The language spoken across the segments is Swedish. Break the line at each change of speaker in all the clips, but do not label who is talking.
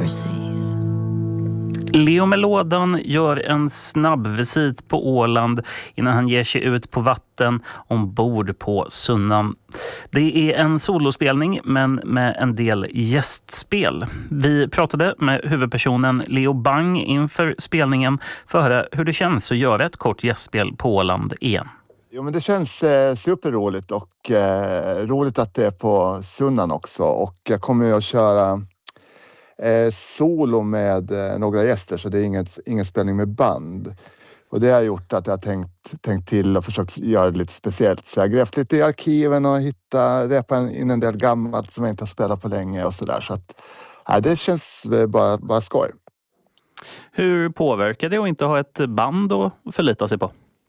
overseas.
Leo med lådan gör en snabb visit på Åland innan han ger sig ut på vatten ombord på Sunnan. Det är en solospelning men med en del gästspel. Vi pratade med huvudpersonen Leo Bang inför spelningen för att höra hur det känns att göra ett kort gästspel på Åland igen.
Jo, men det känns superroligt och roligt att det är på Sunnan också. Och jag kommer ju att köra solo med några gäster, så det är ingen spelning med band. Och det har gjort att jag har tänkt till och försökt göra det lite speciellt. Så jag har grävt lite i arkiven och repat in en del gammalt som jag inte har spelat på länge och sådär. Så att det känns bara skoj.
Hur påverkar det att inte ha ett band att förlita sig på?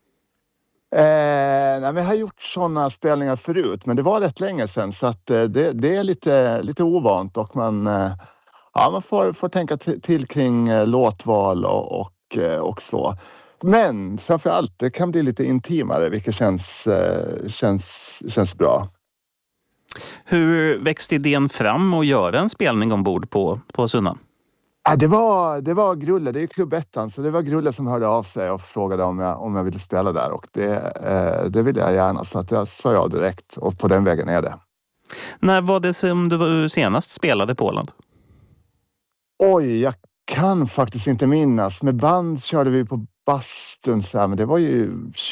Nej, men jag har gjort sådana spelningar förut, men det var rätt länge sedan, så att det är lite ovant och man får tänka till kring låtval och så. Men framförallt det kan bli lite intimare, vilket känns bra.
Hur växte idén fram att göra en spelning ombord på Sunnan?
Ja, det var Grulle, det är klubbettan, så det var Grulle som hörde av sig och frågade om jag ville spela där, och det ville jag gärna, så att jag sa ja direkt, och på den vägen är det. När
var det som du senast spelade på Åland?
Oj, jag kan faktiskt inte minnas. Med band körde vi på bastun så här, men det var ju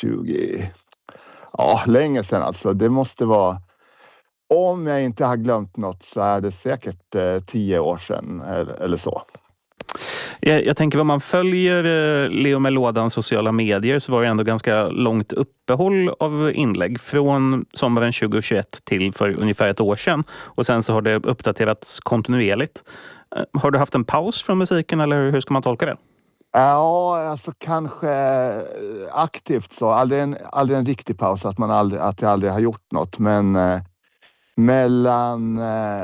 länge sedan alltså. Det måste vara, om jag inte har glömt något så är det säkert 10 år sedan eller så.
Jag tänker, vad man följer Leo med lådans sociala medier, så var det ändå ganska långt uppehåll av inlägg från sommaren 2021 till för ungefär ett år sedan. Och sen så har det uppdaterats kontinuerligt. Har du haft en paus från musiken, eller hur ska man tolka det?
Ja, alltså kanske aktivt så. Aldrig en riktig paus, att jag aldrig har gjort något. Men mellan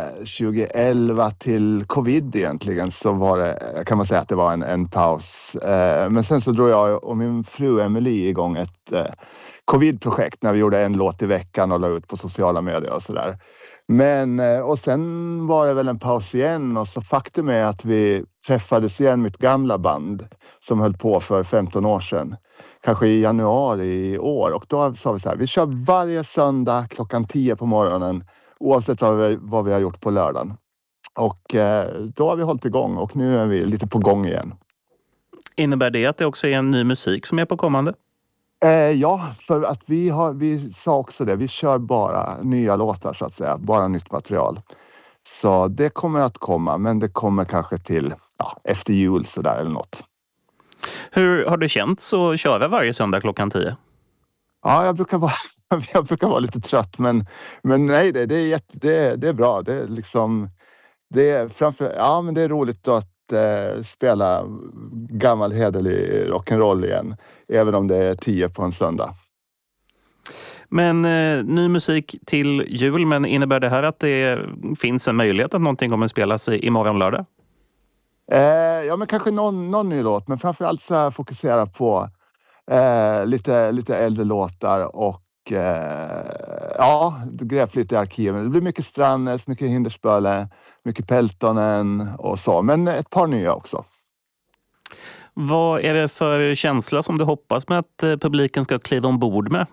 2011 till covid egentligen så var det, kan man säga att det var en paus. Men sen så drog jag och min fru Emily igång ett covid-projekt när vi gjorde en låt i veckan och la ut på sociala medier och sådär. Men, och sen var det väl en paus igen, och så faktum är att vi träffades igen, mitt gamla band som höll på för 15 år sedan. Kanske i januari i år, och då sa vi så här: vi kör varje söndag klockan 10 på morgonen oavsett vad vi har gjort på lördagen. Och då har vi hållit igång, och nu är vi lite på gång igen.
Innebär det att det också är en ny musik som är på kommande?
Ja, för att vi sa också det. Vi kör bara nya låtar så att säga. Bara nytt material. Så det kommer att komma, men det kommer kanske till efter jul så där eller något.
Hur har det känts att köra varje söndag klockan 10?
Ja, jag brukar vara lite trött, men nej, det är bra. Det är liksom, det är men det är roligt att spela gammal hederlig rock'n'roll igen, även om det är 10 på en söndag. Men
ny musik till jul, men innebär det här att det finns en möjlighet att någonting kommer att spelas imorgon lördag?
Ja, men kanske någon ny låt, men framförallt så här fokusera på lite äldre låtar och grävt lite i arkiven. Det blir mycket Strandnäs, mycket Hindersböle, mycket Peltonen och så, men ett par nya också.
Vad är det för känsla som du hoppas med att publiken ska kliva ombord med?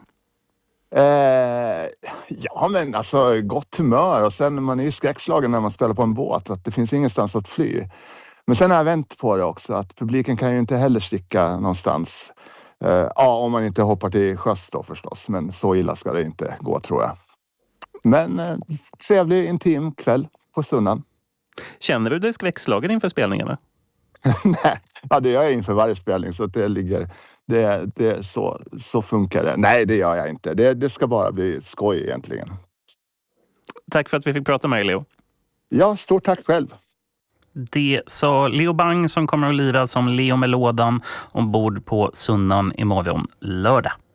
Ja, men alltså gott humör, och sen man är ju skräckslagen när man spelar på en båt, att det finns ingenstans att fly. Men sen har jag vänt på det också, att publiken kan ju inte heller sticka någonstans. Om man inte hoppar till sjöss då förstås, men så illa ska det inte gå, tror jag. Men trevlig, intim kväll på Sunnan.
Känner du dig skräckslagen inför spelningarna?
Nej, det gör jag inför varje spelning, så att det så funkar det. Nej, det gör jag inte. Det ska bara bli skoj egentligen.
Tack för att vi fick prata med dig, Leo.
Ja, stort tack själv.
Det sa Leo Bang, som kommer att lira som Leo med lådan ombord på Sunnan imorgon lördag.